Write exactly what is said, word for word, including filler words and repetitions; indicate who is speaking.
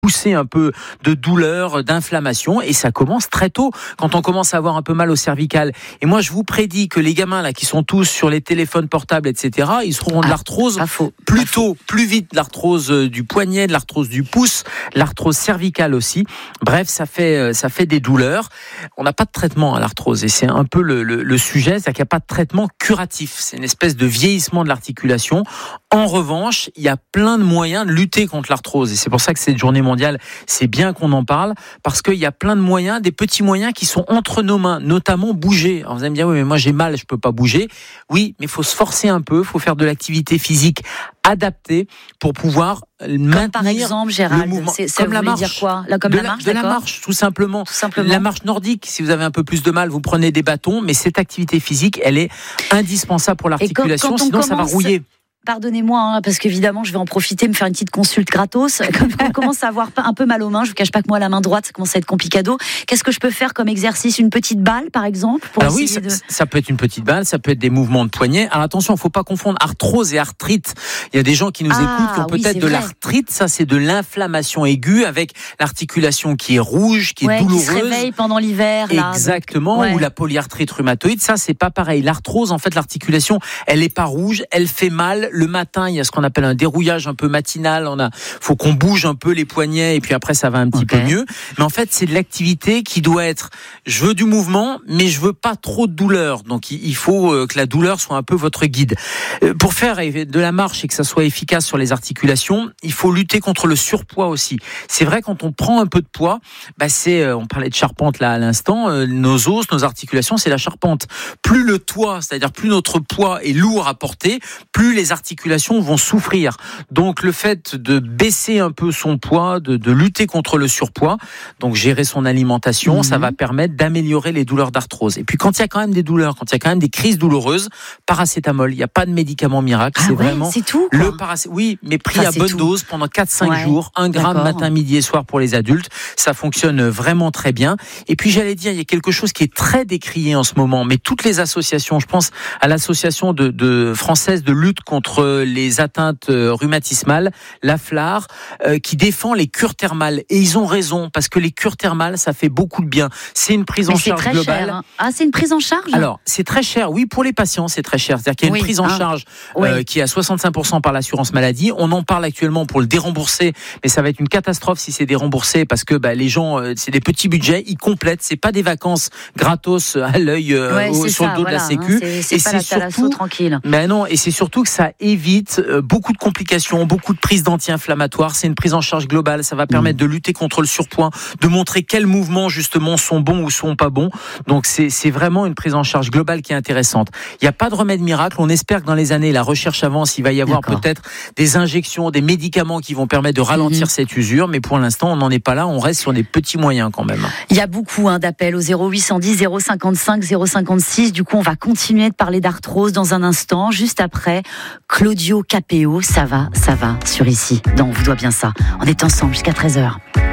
Speaker 1: pousser un peu de douleur, d'inflammation, et ça commence très tôt, quand on commence à avoir un peu mal au cervical. Et moi, je vous prédis que les gamins là qui sont tous sur les téléphones portables, et cetera, ils seront de
Speaker 2: ah,
Speaker 1: l'arthrose
Speaker 2: faux,
Speaker 1: plus tôt, plus vite, de l'arthrose du poignet, de l'arthrose du pouce, l'arthrose cervicale aussi. Bref, ça fait ça fait des douleurs. On n'a pas de traitement à l'arthrose, et c'est un peu le, le, le sujet, c'est qu'il n'y a pas de traitement curatif. C'est une espèce de vieillissement de l'articulation. En revanche, il y a plein de moyens de lutter contre l'arthrose, et c'est pour ça que cette journée mondiale, c'est bien qu'on en parle, parce qu'il y a plein de moyens, des petits moyens qui sont entre nos mains, notamment bouger. Alors vous allez me dire, oui, mais moi j'ai mal, je peux pas bouger. Oui, mais il faut se forcer un peu, il faut faire de l'activité physique adaptée pour pouvoir
Speaker 2: comme
Speaker 1: maintenir
Speaker 2: par exemple, Gérald,
Speaker 1: le mouvement.
Speaker 2: c'est, ça
Speaker 1: comme la marche.
Speaker 2: dire quoi Là, comme
Speaker 1: de
Speaker 2: la marche,
Speaker 1: de la
Speaker 2: d'accord.
Speaker 1: marche, tout simplement.
Speaker 2: Tout simplement.
Speaker 1: La marche nordique, si vous avez un peu plus de mal, vous prenez des bâtons, mais cette activité physique, elle est indispensable pour l'articulation,
Speaker 2: quand, quand
Speaker 1: sinon
Speaker 2: commence...
Speaker 1: ça va rouiller.
Speaker 2: Pardonnez-moi, hein, parce qu'évidemment, je vais en profiter, me faire une petite consulte gratos. Quand on commence à avoir un peu mal aux mains, je vous cache pas que moi, la main droite, ça commence à être complicado. Qu'est-ce que je peux faire comme exercice? Une petite balle, par exemple, pour
Speaker 1: Alors oui, ça,
Speaker 2: de...
Speaker 1: ça peut être une petite balle, ça peut être des mouvements de poignet. Alors attention, il ne faut pas confondre arthrose et arthrite. Il y a des gens qui nous
Speaker 2: ah,
Speaker 1: écoutent qui ont
Speaker 2: oui,
Speaker 1: peut-être de
Speaker 2: vrai.
Speaker 1: l'arthrite. Ça, c'est de l'inflammation aiguë avec l'articulation qui est rouge, qui
Speaker 2: ouais,
Speaker 1: est douloureuse.
Speaker 2: Qui se réveille pendant l'hiver. Là,
Speaker 1: Exactement,
Speaker 2: donc, ouais.
Speaker 1: ou la polyarthrite rhumatoïde. Ça, c'est pas pareil. L'arthrose, en fait, l'articulation, elle est pas rouge, elle fait mal. Le matin, il y a ce qu'on appelle un dérouillage un peu matinal. On a, faut qu'on bouge un peu les poignets et puis après ça va un petit okay. peu mieux. Mais en fait, c'est de l'activité qui doit être, je veux du mouvement, mais je veux pas trop de douleur. Donc, il faut que la douleur soit un peu votre guide. Pour faire de la marche et que ça soit efficace sur les articulations, il faut lutter contre le surpoids aussi. C'est vrai, quand on prend un peu de poids, bah c'est, on parlait de charpente là à l'instant, nos os, nos articulations, c'est la charpente. Plus le toit, c'est-à-dire plus notre poids est lourd à porter, plus les articulations vont souffrir. Donc le fait de baisser un peu son poids, de, de lutter contre le surpoids, donc gérer son alimentation, mmh. ça va permettre d'améliorer les douleurs d'arthrose. Et puis quand il y a quand même des douleurs, quand il y a quand même des crises douloureuses, paracétamol, il n'y a pas de médicament miracle,
Speaker 2: ah
Speaker 1: c'est
Speaker 2: ouais,
Speaker 1: vraiment
Speaker 2: c'est tout, quoi.
Speaker 1: le paracétamol. Oui, mais pris
Speaker 2: ça,
Speaker 1: à bonne
Speaker 2: tout.
Speaker 1: dose pendant quatre à cinq
Speaker 2: ouais.
Speaker 1: jours, un gramme
Speaker 2: D'accord.
Speaker 1: matin, midi et soir pour les adultes, ça fonctionne vraiment très bien. Et puis j'allais dire, il y a quelque chose qui est très décrié en ce moment, mais toutes les associations, je pense à l'association de, de française de lutte contre les atteintes rhumatismales, la F L A R, euh, qui défend les cures thermales. Et ils ont raison, parce que les cures thermales, ça fait beaucoup de bien. C'est une prise
Speaker 2: mais
Speaker 1: en
Speaker 2: c'est
Speaker 1: charge
Speaker 2: très
Speaker 1: globale.
Speaker 2: Cher, hein. Ah, c'est une prise en charge?
Speaker 1: Alors, c'est très cher. Oui, pour les patients, c'est très cher. C'est-à-dire qu'il y a une
Speaker 2: oui,
Speaker 1: prise en
Speaker 2: hein.
Speaker 1: charge
Speaker 2: oui.
Speaker 1: euh, qui est à soixante-cinq pour cent par l'assurance maladie. On en parle actuellement pour le dérembourser, mais ça va être une catastrophe si c'est déremboursé, parce que bah, les gens, euh, c'est des petits budgets, ils complètent. C'est pas des vacances gratos à l'œil euh,
Speaker 2: ouais,
Speaker 1: au, sur
Speaker 2: ça,
Speaker 1: le dos
Speaker 2: voilà,
Speaker 1: de la Sécu.
Speaker 2: Hein, c'est, c'est
Speaker 1: et
Speaker 2: pas
Speaker 1: c'est
Speaker 2: la
Speaker 1: surtout,
Speaker 2: tranquille.
Speaker 1: Mais non, et c'est surtout que ça évite euh, beaucoup de complications, beaucoup de prises d'anti-inflammatoires. C'est une prise en charge globale. Ça va permettre mmh. de lutter contre le surpoids, de montrer quels mouvements justement sont bons ou sont pas bons. Donc c'est, c'est vraiment une prise en charge globale qui est intéressante. Il n'y a pas de remède miracle. On espère que dans les années, la recherche avance. Il va y avoir D'accord. peut-être des injections, des médicaments qui vont permettre de ralentir mmh. cette usure. Mais pour l'instant, on n'en est pas là. On reste sur des petits moyens quand même.
Speaker 2: Il y a beaucoup hein, d'appels au zéro huit cent dix zéro cinquante-cinq zéro cinquante-six. Du coup, on va continuer de parler d'arthrose dans un instant. Juste après, Claudio Capéo. Ça va, ça va, sur ici. Dans On vous doit bien ça. On est ensemble jusqu'à treize heures.